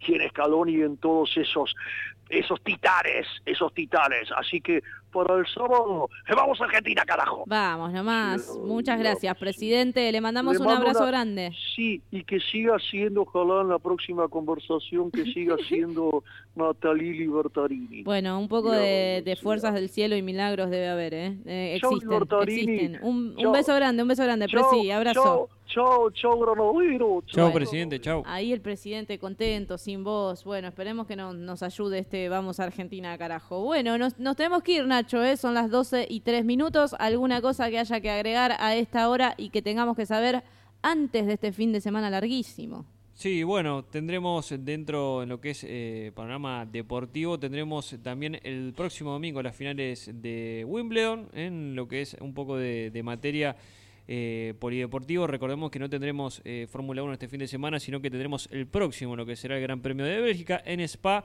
y en Scaloni y en todos esos titanes. Así que para el sábado, vamos a Argentina, carajo. Vamos nomás. Muchas gracias, presidente. Le mandamos un abrazo grande. Sí, y que siga siendo, ojalá en la próxima conversación, que siga siendo Natalie Libertarini. Bueno, un poco de fuerzas del cielo y milagros debe haber, existen. Un beso grande, Presi, abrazo. Chao, Granadero. Chao, presidente, chao. Ahí el presidente contento, sin voz. Bueno, esperemos que nos ayude Vamos a Argentina, carajo. Bueno, nos tenemos que ir, Nacho, son las 12:03. ¿Alguna cosa que haya que agregar a esta hora y que tengamos que saber antes de este fin de semana larguísimo? Sí, bueno, tendremos dentro en lo que es panorama deportivo, tendremos también el próximo domingo las finales de Wimbledon, en lo que es un poco de materia polideportivo. Recordemos que no tendremos Fórmula 1 este fin de semana, sino que tendremos el próximo, lo que será el Gran Premio de Bélgica en Spa.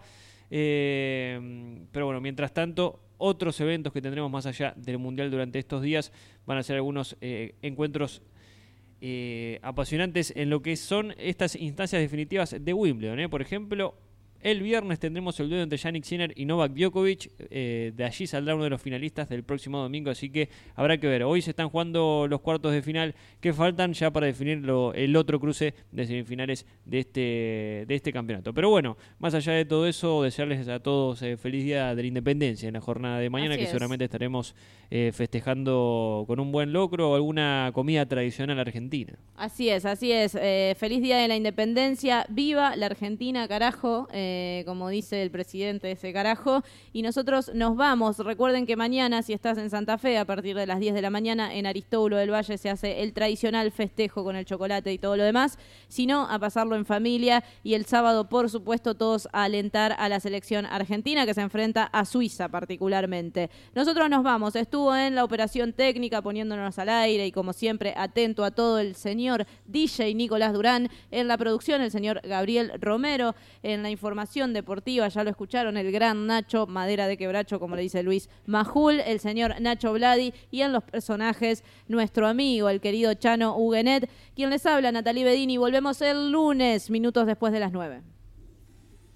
Pero bueno, mientras tanto, otros eventos que tendremos más allá del Mundial durante estos días van a ser algunos encuentros apasionantes en lo que son estas instancias definitivas de Wimbledon. Por ejemplo, el viernes tendremos el duelo entre Jannik Sinner y Novak Djokovic. De allí saldrá uno de los finalistas del próximo domingo, así que habrá que ver. Hoy se están jugando los cuartos de final que faltan ya para definir el otro cruce de semifinales de este campeonato. Pero bueno, más allá de todo eso, desearles a todos feliz día de la independencia en la jornada de mañana, seguramente estaremos festejando con un buen locro o alguna comida tradicional argentina. Así es. Feliz día de la independencia. Viva la Argentina, carajo. Como dice el presidente de ese carajo, y nosotros nos vamos. Recuerden que mañana, si estás en Santa Fe, a partir de las 10 de la mañana, en Aristóbulo del Valle se hace el tradicional festejo con el chocolate y todo lo demás, sino a pasarlo en familia, y el sábado, por supuesto, todos a alentar a la selección argentina que se enfrenta a Suiza particularmente. Nosotros nos vamos. Estuvo en la operación técnica poniéndonos al aire y como siempre atento a todo el señor DJ Nicolás Durán, en la producción el señor Gabriel Romero, en la información deportiva, ya lo escucharon, el gran Nacho Madera de Quebracho, como le dice Luis Majul, el señor Nacho Vladi, y en los personajes nuestro amigo, el querido Chano Huguenet, quien les habla, Natalie Bedini. Volvemos el lunes, minutos después de las 9.